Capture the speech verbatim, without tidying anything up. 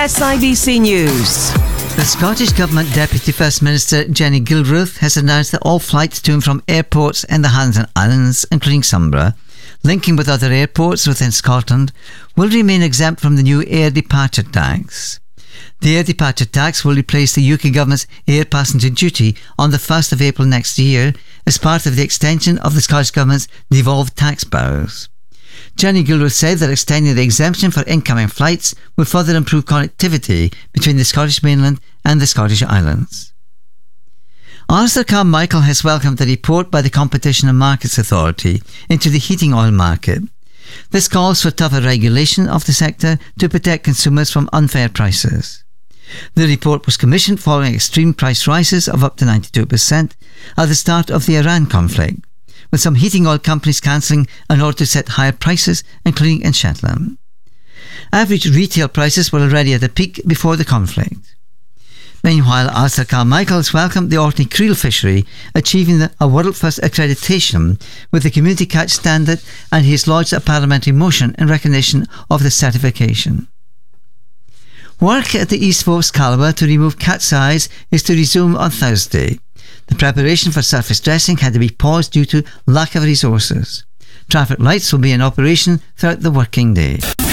S I B C News. The Scottish Government Deputy First Minister Jenny Gilruth has announced that all flights to and from airports in the Highlands and Islands, including Sunborough, linking with other airports within Scotland, will remain exempt from the new air departure tax. The air departure tax will replace the U K Government's air passenger duty on the first of April next year as part of the extension of the Scottish Government's devolved tax powers. Jenny Gilruth said that extending the exemption for incoming flights will further improve connectivity between the Scottish mainland and the Scottish Islands. Alistair Carmichael has welcomed the report by the Competition and Markets Authority into the heating oil market. This calls for tougher regulation of the sector to protect consumers from unfair prices. The report was commissioned following extreme price rises of up to ninety-two percent at the start of the Iran conflict, with some heating oil companies cancelling in order to set higher prices, including in Shetland. Average retail prices were already at a peak before the conflict. Meanwhile, Alistair Carmichael has welcomed the Orkney Creel fishery achieving a world-first accreditation with the Community Catch Standard, and he has lodged a parliamentary motion in recognition of the certification. Work at the East Forks Calabar to remove cat's eyes is to resume on Thursday. The preparation for surface dressing had to be paused due to lack of resources. Traffic lights will be in operation throughout the working day.